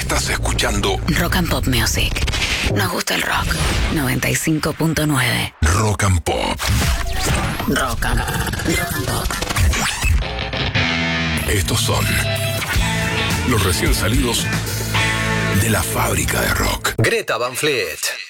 Estás escuchando Rock and Pop Music. Nos gusta el rock. 95.9. Rock and Pop. Rock and Pop. Estos son los recién salidos de la fábrica de rock. Greta Van Fleet.